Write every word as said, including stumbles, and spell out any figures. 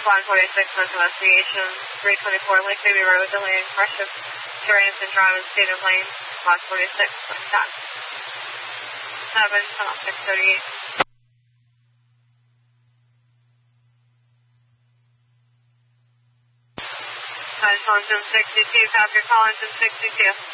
Line forty-six, with investigation, three twenty-four Lake Baby Road, delaying precious variance and driving state of lane, Line forty-six, contact. seven, six thirty-eight. Nice, Longton sixty-two, copy, call engine sixty-two.